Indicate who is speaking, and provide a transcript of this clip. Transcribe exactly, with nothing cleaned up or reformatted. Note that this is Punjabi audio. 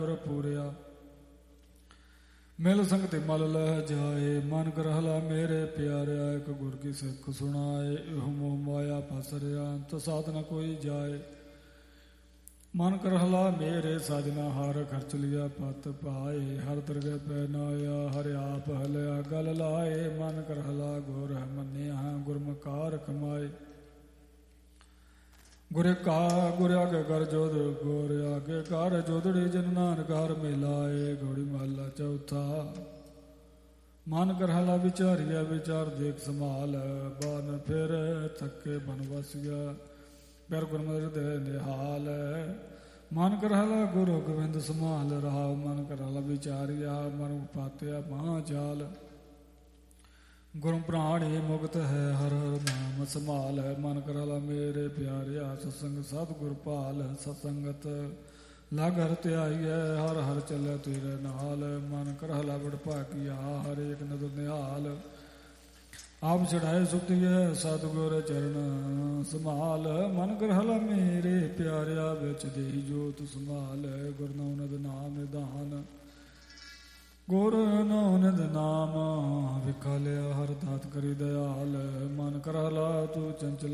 Speaker 1: ਪੂਰਿਆ ਮਿਲ ਸੰਗਤਿ ਮਲ ਲਹਿ ਜਾਏ। ਮਨ ਕਰਹਲਾ ਮੇਰੇ ਪਿਆਰਿਆ, ਇੱਕ ਗੁਰ ਕੀ ਸਿੱਖ ਸੁਣਾਏ। ਇਹੋ ਮੋਹ ਮਾਇਆ ਫਸਰਿਆ, ਅੰਤ ਸਾਧ ਨ ਕੋਈ ਜਾਏ। ਮਨ ਕਰਹਲਾ ਮੇਰੇ ਸਾਜਨਾ, ਹਰ ਖਰਚ ਲਿਆ ਪਤ ਪਾਏ। ਹਰ ਦਰਗਹਿ ਪੈ ਨ ਆਇਆ, ਹਰਿ ਆਪ ਹਲਿਆ ਗਲ ਲਾਏ। ਮਨ ਕਰਹਲਾ ਗੁਰ ਮੰਨਿਆ, ਗੁਰਮੁਕਾਰ ਕਮਾਏ। ਗੁਰ ਕਾ ਗੁਰ ਆਗੇ ਕਰ ਜੋਧ, ਗੁਰ ਆਗੇ ਕਰ ਜੋਧੜੀ। ਜਨ ਨਾਨਕ ਹਰਿ ਮਿਲਾਏ। ਗੌੜੀ ਮਹਲਾ ਚੌਥਾ। ਮਨ ਕਰਹਲਾ ਵਿਚਾਰੀਆ, ਵਿਚਾਰ ਦੇਖ ਸੰਭਾਲ। ਬਨ ਫਿਰ ਥੱਕੇ ਬਨ ਵਸਿਆ, ਪਿਆਰ ਗੁਰਮਤਿ ਹਿਰਦੈ ਨਿਹਾਲ। ਮਨ ਕਰਹਲਾ ਗੁਰੂ ਗੋਬਿੰਦ ਸੰਭਾਲ ਰਹਾ। ਮਨ ਕਰਹਲਾ ਵਿਚਾਰਿਆ, ਮਨ ਪਾਤਿਆ ਮਹਾ ਜਾਲ। ਗੁਰੂ ਪ੍ਰਾਣੀ ਮੁਕਤ ਹੈ, ਹਰ ਹਰ ਨਾਮ ਸੰਭਾਲ। ਹੈ ਮਨ ਕਰਹਲਾ ਮੇਰੇ ਪਿਆਰਿਆ, ਸਤਸੰਗ ਸਤਿਗੁਰ ਭਾਲ। ਸਤਸੰਗਤ ਲਗ ਹਰ ਧਿਆਈਐ, ਹਰ ਹਰ ਚੱਲੈ ਤੇਰੇ ਨਾਲ। ਮਨ ਕਰਹਲਾ ਬੜ ਭਾਗੀਆ, ਹਰੇਕ ਨਦਰ ਨਿਹਾਲ। ਆਪ ਚੜਾਏ ਸੁਤੀਐ, ਸਤਿਗੁਰ ਚਰਨ ਸੰਭਾਲ। ਮਨ ਕਰਹਲਾ ਮੇਰੇ ਪਿਆਰਿਆ, ਵਿੱਚ ਦੇਹੀ ਜੋਤ ਸੰਭਾਲ। ਗੁਰ ਨਾਨਕ ਨਾਮ ਨਿਧਾਨ, ਗੁਰ ਨਾਨਕ ਨਾਮ ਵਿਖਾਲਿਆ। ਹਰ ਦਾਤ ਕਰੀ ਦਇਆਲ। ਮਨ ਕਰਹਲਾ ਤੂੰ ਚੰਚਲ